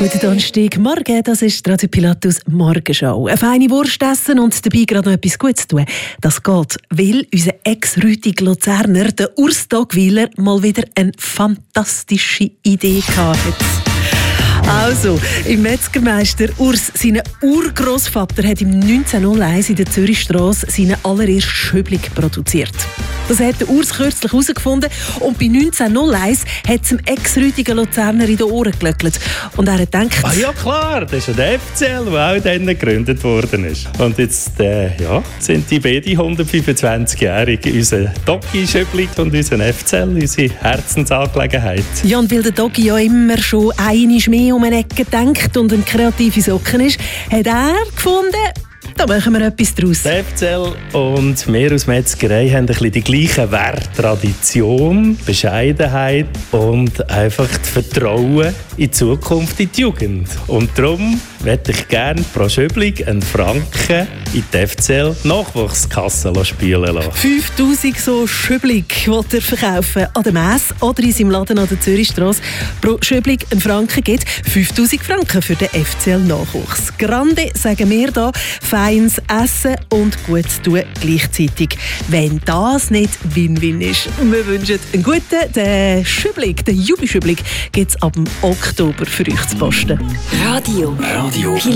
Guten Donnerstag, morgen, das ist Radio Pilatus Morgenschau. Eine feine Wurst essen und dabei gerade noch etwas Gutes tun. Das geht, weil unser ex-Rütig Luzerner, der Urs Dogweiler, mal wieder eine fantastische Idee hatte. Also, im Metzgermeister Urs, sein Urgroßvater hat im 1901 in der Zürichstrasse seinen allerersten Schöbling produziert. Das hat der Urs kürzlich herausgefunden und bei 1901 hat es dem ex-rütigen Luzerner in den Ohren gelöckelt. Und er hat gedacht... Ah ja klar, das ist ja der FCL, der auch dann gegründet worden ist. Und jetzt sind die beide 125-Jährige unser Doggi-Schöbling und unser FCL, unsere Herzensangelegenheit. Ja, und weil der Doggi ja immer schon einmal mehr um eine Ecke denkt und ein kreative Socken ist, hat er gefunden, da machen wir etwas draus. Der FCL und wir aus Metzgerei haben ein bisschen die gleichen Werte. Tradition, Bescheidenheit und einfach das Vertrauen in die Zukunft, in die Jugend. Und darum möchte ich gerne pro Schöbling einen Franken in die FCL Nachwuchskasse spielen lassen. 5000 so Schöbling will er verkaufen an der Messe oder in seinem Laden an der Zürichstrasse. Pro Schöbling einen Franken gibt 5000 Franken für den FCL Nachwuchs. Grande, sagen wir da, feines Essen und gut tun gleichzeitig. Wenn das nicht Win-Win ist. Wir wünschen einen guten, den Schöbling, den Jubi-Schöbling, gibt es ab dem Oktober für euch zu posten. Radio